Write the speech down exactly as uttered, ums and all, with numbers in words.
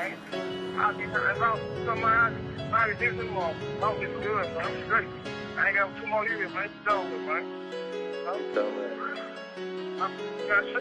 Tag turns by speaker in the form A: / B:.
A: man. I'll be if I somebody somebody different more. I'm just good, man. I'm straight. I ain't got two more years, man. It's over, man.
B: It's over.
A: I'm, I'm,